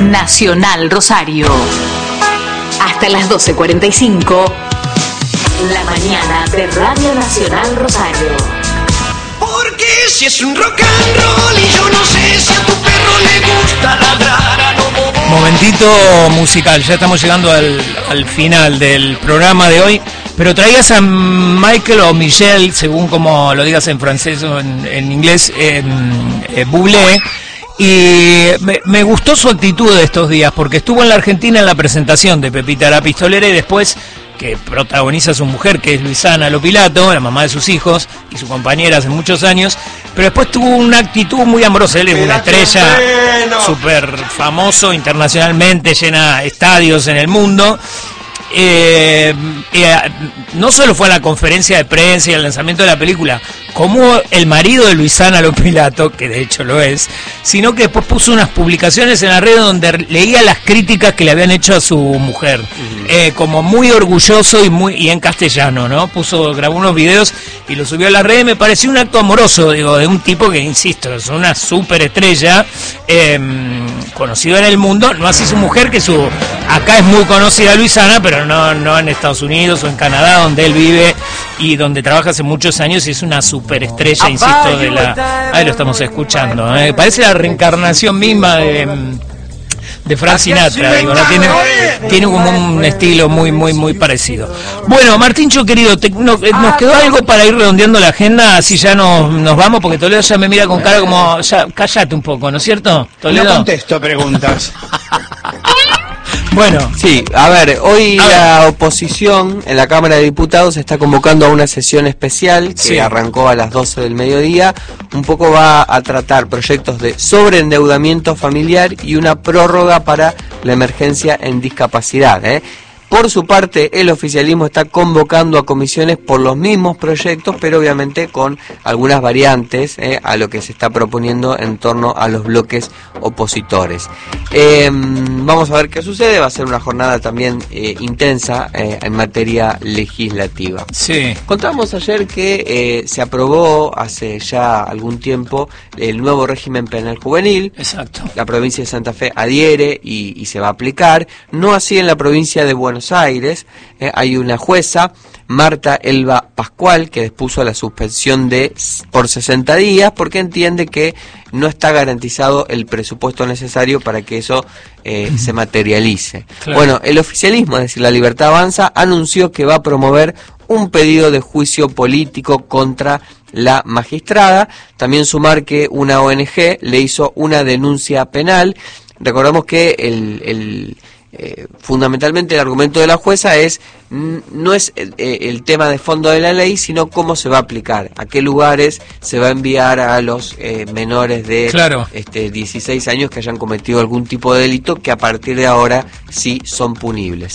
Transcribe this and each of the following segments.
Nacional Rosario. Hasta las 12:45, la mañana de Radio Nacional Rosario. Porque si es un rock and roll y yo no sé si a tu perro le gusta ladrar a lo bobo. Momentito musical, ya estamos llegando al final del programa de hoy, pero traías a Michael o Michel, según como lo digas en francés o en inglés, Bublé, y me gustó su actitud de estos días, porque estuvo en la Argentina en la presentación de Pepita la Pistolera y después, que protagoniza a su mujer, que es Luisana Lopilato, la mamá de sus hijos y su compañera hace muchos años, pero después tuvo una actitud muy amorosa. Él es una estrella súper famoso internacionalmente, llena estadios en el mundo. No solo fue a la conferencia de prensa y al lanzamiento de la película como el marido de Luisana Lopilato, que de hecho lo es, sino que después puso unas publicaciones en la red donde leía las críticas que le habían hecho a su mujer, como muy orgulloso y en castellano, ¿no? Grabó unos videos y los subió a la red. Me pareció un acto amoroso, digo, de un tipo que, insisto, es una superestrella, conocido en el mundo, no así su mujer, que acá es muy conocida Luisana, pero no en Estados Unidos o en Canadá, donde él vive y donde trabaja hace muchos años, y es una superestrella, insisto, ahí lo estamos escuchando, parece la reencarnación misma de Frank Sinatra, digo, ¿no? Tiene como un estilo muy parecido. Bueno, Martíncho querido, nos quedó algo para ir redondeando la agenda, así ya nos vamos, porque Toledo ya me mira con cara como, ya cállate un poco, ¿no es cierto, Toledo? No contesto preguntas. Bueno, sí, a ver, hoy la oposición en la Cámara de Diputados está convocando a una sesión especial que arrancó a las 12 del mediodía. Un poco va a tratar proyectos de sobreendeudamiento familiar y una prórroga para la emergencia en discapacidad, Por su parte, el oficialismo está convocando a comisiones por los mismos proyectos, pero obviamente con algunas variantes a lo que se está proponiendo en torno a los bloques opositores. Vamos a ver qué sucede. Va a ser una jornada también intensa en materia legislativa. Sí. Contamos ayer que se aprobó hace ya algún tiempo el nuevo régimen penal juvenil. Exacto. La provincia de Santa Fe adhiere y se va a aplicar. No así en la provincia de Buenos Aires. Hay una jueza, Marta Elba Pascual, que dispuso la suspensión por 60 días porque entiende que no está garantizado el presupuesto necesario para que eso se materialice. Claro. Bueno, el oficialismo, es decir, La Libertad Avanza, anunció que va a promover un pedido de juicio político contra la magistrada. También sumar que una ONG le hizo una denuncia penal. Recordamos que fundamentalmente el argumento de la jueza no es el tema de fondo de la ley, sino cómo se va a aplicar, a qué lugares se va a enviar a los menores de 16 años que hayan cometido algún tipo de delito, que a partir de ahora sí son punibles.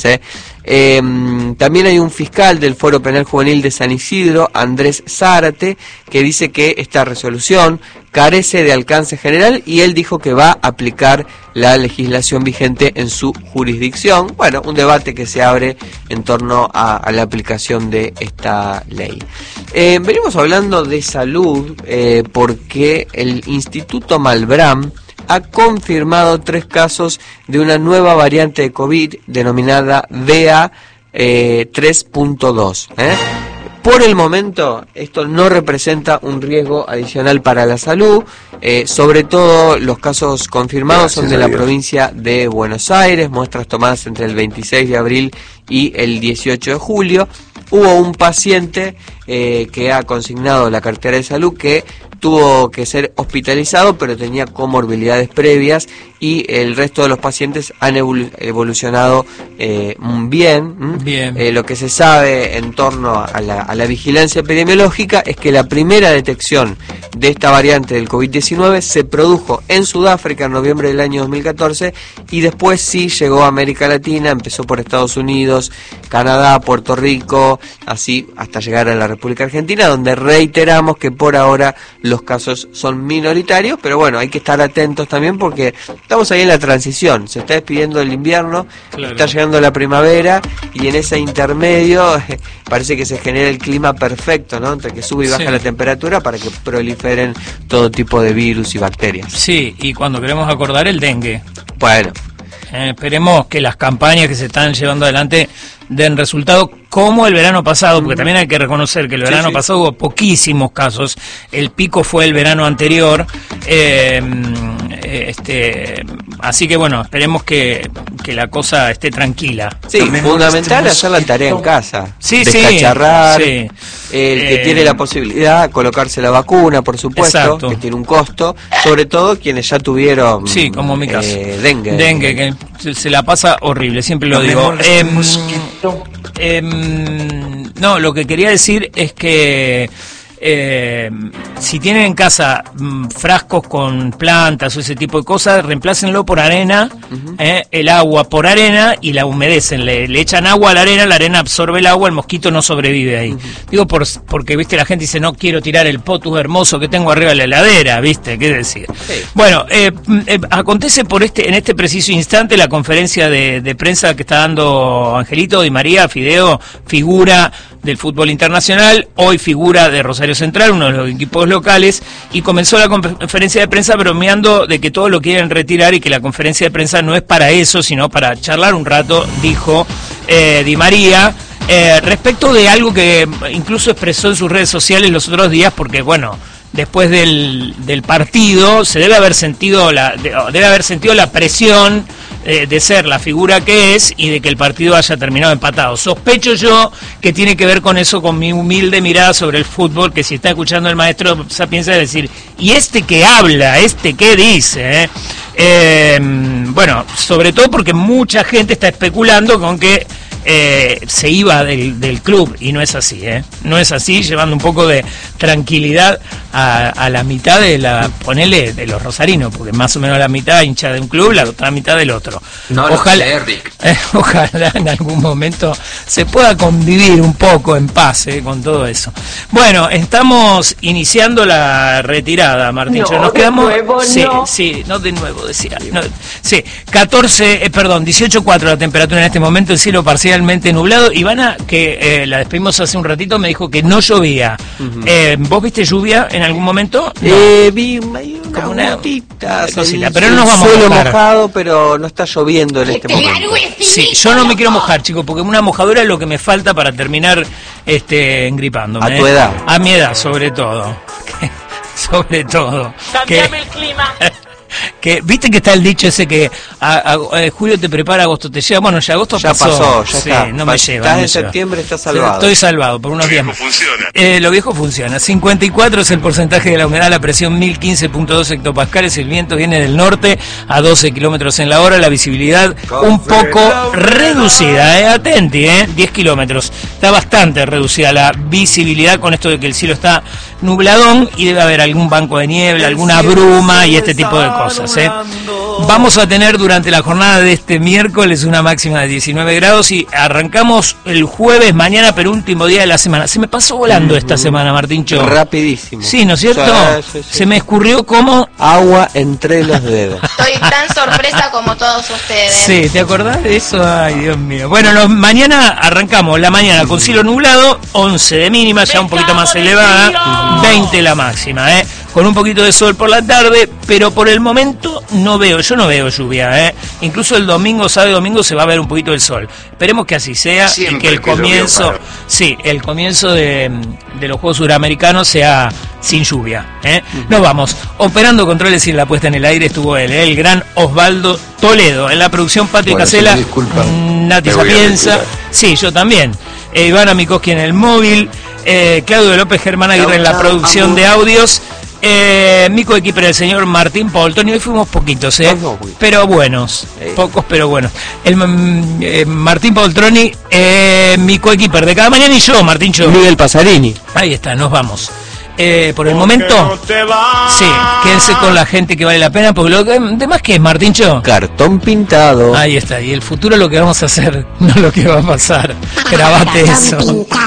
También hay un fiscal del Foro Penal Juvenil de San Isidro, Andrés Zárate, que dice que esta resolución carece de alcance general y él dijo que va a aplicar la legislación vigente en su jurisdicción. Bueno, un debate que se abre en torno a la aplicación de esta ley. Venimos hablando de salud porque el Instituto Malbrán ha confirmado 3 casos de una nueva variante de COVID denominada BA3.2. Por el momento, esto no representa un riesgo adicional para la salud. Sobre todo, los casos confirmados son de la provincia de Buenos Aires, muestras tomadas entre el 26 de abril y el 18 de julio. Hubo un paciente que ha consignado la cartera de salud que tuvo que ser hospitalizado, pero tenía comorbilidades previas, y el resto de los pacientes han evolucionado bien. Lo que se sabe en torno a la vigilancia epidemiológica es que la primera detección de esta variante del COVID-19 se produjo en Sudáfrica en noviembre del año 2014 y después sí llegó a América Latina, empezó por Estados Unidos, Canadá, Puerto Rico, así hasta llegar a la República Argentina, donde reiteramos que por ahora los casos son minoritarios, pero bueno, hay que estar atentos también porque estamos ahí en la transición, se está despidiendo el invierno, está llegando la primavera y en ese intermedio parece que se genera el clima perfecto, ¿no? Entre que sube y baja la temperatura para que proliferen todo tipo de virus y bacterias. Sí, y cuando queremos acordar el dengue. Bueno, Esperemos que las campañas que se están llevando adelante den resultado como el verano pasado, porque también hay que reconocer que el verano pasado hubo poquísimos casos, el pico fue el verano anterior, así que bueno, esperemos que la cosa esté tranquila. Sí, fundamental hacer la tarea en casa, descacharrar, el que tiene la posibilidad, colocarse la vacuna, por supuesto, exacto, que tiene un costo, sobre todo quienes ya tuvieron como mi caso, dengue, que se la pasa horrible, siempre lo digo. No, lo que quería decir es que si tienen en casa frascos con plantas o ese tipo de cosas, reemplácenlo por arena, el agua por arena y la humedecen, le echan agua a la arena absorbe el agua, el mosquito no sobrevive ahí. Digo porque viste, la gente dice, no quiero tirar el potus hermoso que tengo arriba de la heladera, viste, qué decir. Bueno, acontece en este preciso instante la conferencia de prensa que está dando Angelito Di María, Fideo, figura del fútbol internacional, hoy figura de Rosario Central, uno de los equipos locales, y comenzó la conferencia de prensa bromeando de que todos lo quieren retirar y que la conferencia de prensa no es para eso, sino para charlar un rato, dijo Di María, respecto de algo que incluso expresó en sus redes sociales los otros días, porque bueno, después del partido se debe haber sentido la presión de ser la figura que es y de que el partido haya terminado empatado. Sospecho yo que tiene que ver con eso, con mi humilde mirada sobre el fútbol, que si está escuchando el maestro Sapienza decir, ¿y este qué habla? ¿Este qué dice? Bueno, sobre todo porque mucha gente está especulando con que se iba del club, y no es así, no es así, llevando un poco de tranquilidad a la mitad de de los rosarinos, porque más o menos la mitad hincha de un club, la otra mitad del otro. Ojalá en algún momento se pueda convivir un poco en paz con todo eso. Bueno, estamos iniciando la retirada, Martincho. Nos quedamos. No de nuevo, decía. 18.4 la temperatura en este momento, el cielo parcialmente nublado. Ivana, que la despedimos hace un ratito, me dijo que no llovía. ¿Vos viste lluvia en algún momento? No. Vi una gotita, pero no nos vamos a mojar. Mojado, pero no está lloviendo en este momento. Sí, yo no me quiero mojar, chicos, porque una mojadura es lo que me falta para terminar engripándome. ¿A tu edad? A mi edad, sobre todo. Sobre todo. Cambiame el clima. Que viste que está el dicho ese que julio te prepara, agosto te lleva. Bueno, ya agosto pasó, ya está. No me lleva. Estás en septiembre, estás salvado. Estoy salvado por unos días más. Lo viejo funciona. 54 es el porcentaje de la humedad, la presión 1015.2 hectopascales, el viento viene del norte a 12 kilómetros en la hora, la visibilidad un poco reducida, atenti, 10 kilómetros. Está bastante reducida la visibilidad con esto de que el cielo está nubladón y debe haber algún banco de niebla, alguna bruma y este tipo de cosas. Vamos a tener durante la jornada de este miércoles una máxima de 19 grados y arrancamos el jueves, mañana, penúltimo día de la semana. Se me pasó volando esta semana, Martincho. Rapidísimo. Sí, ¿no es cierto? Sí. Se me escurrió como agua entre los dedos. Estoy tan sorpresa como todos ustedes. Sí, ¿te acordás de eso? Ay, Dios mío. Bueno, mañana arrancamos la mañana con cielo nublado, 11 de mínima, ya un poquito más elevada, 20 la máxima, con un poquito de sol por la tarde, pero por el momento yo no veo lluvia, incluso el domingo, sábado y domingo se va a ver un poquito el sol. Esperemos que así sea. Siempre, y que el comienzo de los Juegos Suramericanos sea sin lluvia. Nos vamos. Operando controles y en la puesta en el aire estuvo el gran Osvaldo Toledo. En la producción, Patrick Casela, Nati Sapienza. Sí, yo también. Ivana Mikoski en el móvil, Claudio López, Germán Aguirre en la producción de audios. Mi coequiper, el señor Martín Poltroni. Hoy fuimos poquitos, pero buenos, pocos pero buenos. Martín Poltroni, mi coequiper de cada mañana, y yo, Martíncho. Miguel Pasarini. Ahí está, nos vamos. Por el momento, sí, quédense con la gente que vale la pena, porque lo demás que es, Martíncho, cartón pintado. Ahí está, y el futuro lo que vamos a hacer, no lo que va a pasar. Grabate eso.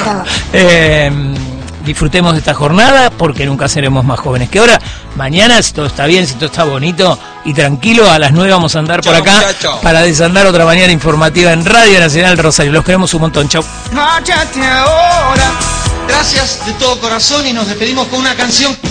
Disfrutemos de esta jornada, porque nunca seremos más jóvenes que ahora. Mañana, si todo está bien, si todo está bonito y tranquilo, a las 9 vamos a andar por acá para desandar otra mañana informativa en Radio Nacional Rosario. Los queremos un montón. Chau. Márchate ahora. Gracias de todo corazón y nos despedimos con una canción.